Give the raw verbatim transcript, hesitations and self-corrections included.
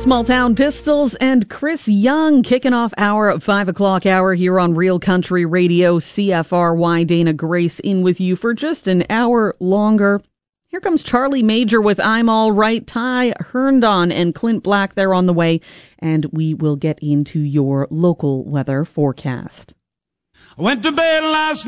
Small Town Pistols and Chris Young kicking off our five o'clock hour here on Real Country Radio, C F R Y. Dana Grace in with you for just an hour longer. Here comes Charlie Major with I'm All Right. Ty Herndon and Clint Black, they're on the way, and we will get into your local weather forecast. I went to bed last